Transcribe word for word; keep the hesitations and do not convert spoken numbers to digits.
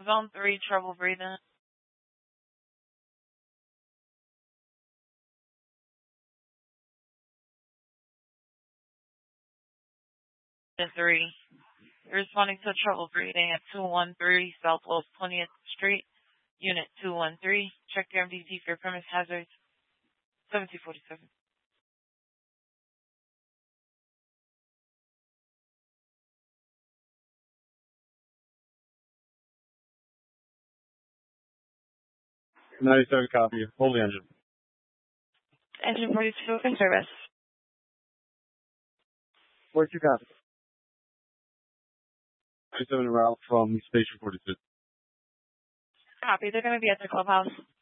Zone three, trouble breathing. Unit three. You're responding to trouble breathing at two one three Southwest twentieth Street. Unit two one three. Check your M D T for your premise hazards. seventeen forty-seven. ninety-seven copy. Hold the engine. Engine forty-two in service. forty-two copy. ninety-seven route from station forty-two. Copy. They're going to be at the clubhouse.